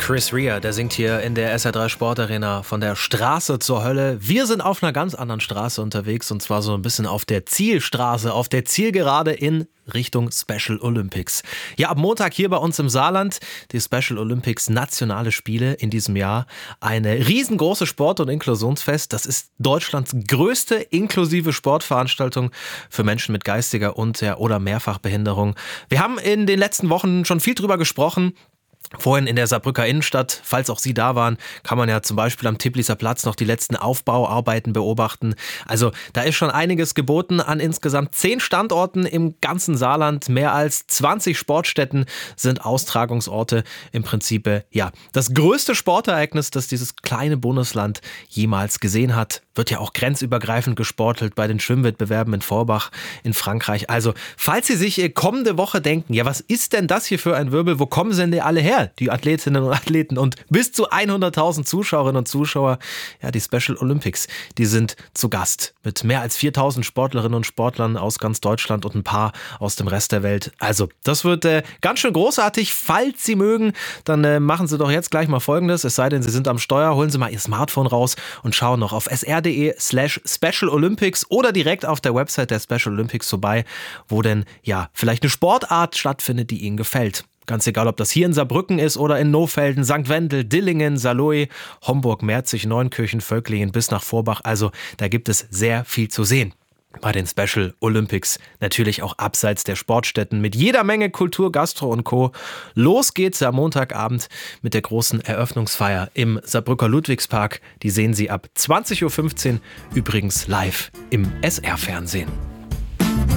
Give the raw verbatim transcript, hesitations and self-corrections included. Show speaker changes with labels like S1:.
S1: Chris Rea, der singt hier in der S R drei Sportarena von der Straße zur Hölle. Wir sind auf einer ganz anderen Straße unterwegs und zwar so ein bisschen auf der Zielstraße, auf der Zielgerade in Richtung Special Olympics. Ja, ab Montag hier bei uns im Saarland die Special Olympics nationale Spiele in diesem Jahr. Eine riesengroße Sport- und Inklusionsfest. Das ist Deutschlands größte inklusive Sportveranstaltung für Menschen mit geistiger und oder Mehrfachbehinderung. Wir haben in den letzten Wochen schon viel drüber gesprochen. Vorhin in der Saarbrücker Innenstadt, falls auch Sie da waren, kann man ja zum Beispiel am Teplicer Platz noch die letzten Aufbauarbeiten beobachten. Also da ist schon einiges geboten an insgesamt zehn Standorten im ganzen Saarland. Mehr als zwanzig Sportstätten sind Austragungsorte. Im Prinzip äh, ja das größte Sportereignis, das dieses kleine Bundesland jemals gesehen hat. Wird ja auch grenzübergreifend gesportelt bei den Schwimmwettbewerben in Forbach in Frankreich. Also falls Sie sich äh, kommende Woche denken, ja was ist denn das hier für ein Wirbel, wo kommen Sie denn die alle her? Die Athletinnen und Athleten und bis zu hunderttausend Zuschauerinnen und Zuschauer, ja, die Special Olympics, die sind zu Gast mit mehr als viertausend Sportlerinnen und Sportlern aus ganz Deutschland und ein paar aus dem Rest der Welt. Also, das wird äh, ganz schön großartig. Falls Sie mögen, dann äh, machen Sie doch jetzt gleich mal Folgendes, es sei denn, Sie sind am Steuer, holen Sie mal Ihr Smartphone raus und schauen noch auf sr.de slash Special Olympics oder direkt auf der Website der Special Olympics vorbei, wo denn, ja, vielleicht eine Sportart stattfindet, die Ihnen gefällt. Ganz egal, ob das hier in Saarbrücken ist oder in Nohfelden, Sankt Wendel, Dillingen, Saarlouis, Homburg, Merzig, Neunkirchen, Völklingen bis nach Vorbach. Also da gibt es sehr viel zu sehen bei den Special Olympics. Natürlich auch abseits der Sportstätten mit jeder Menge Kultur, Gastro und Co. Los geht's am Montagabend mit der großen Eröffnungsfeier im Saarbrücker Ludwigspark. Die sehen Sie ab zwanzig Uhr fünfzehn übrigens live im S R-Fernsehen.